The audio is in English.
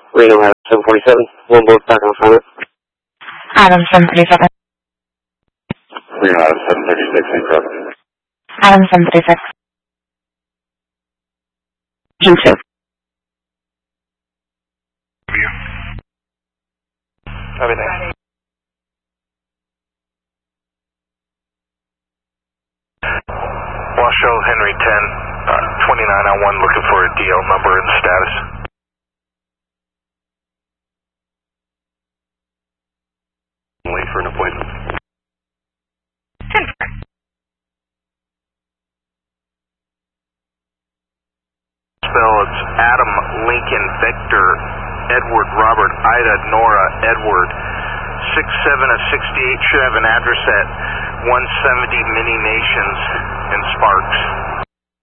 Reno has 747. One boat back on assignment. Adam 737. Reno has 736 in traffic. Adam 736. Q2. Everything. Washoe Henry 10, 2901, looking for a DL number and status. Late for an appointment. 10. Spell, it's Adam Lincoln Victor Edward Robert Ida Nora Edward 67 of 68. Should have an address at 170 Mini Nations in Sparks.